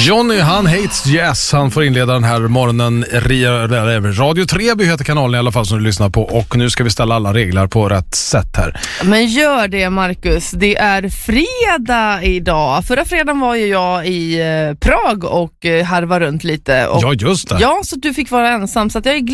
Johnny, han hates jazz. Han får inleda den här morgonen. Radio 3 heter kanalen i alla fall som du lyssnar på. Och nu ska vi ställa alla regler på rätt sätt här. Men gör det, Marcus. Det är fredag idag. Förra fredagen var ju jag i Prag och harvade runt lite. Och ja, just det. Ja, så du fick vara ensam. Så att jag är